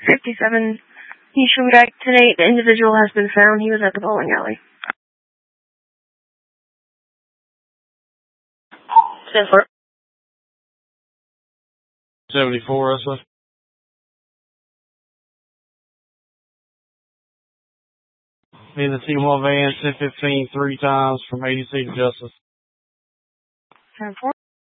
57 Eastern Track. Today, the individual has been found. He was at the bowling alley. 10-4. 74, that's what. In the T1 van, 1015, 3 times from ADC to Justice. 10-4.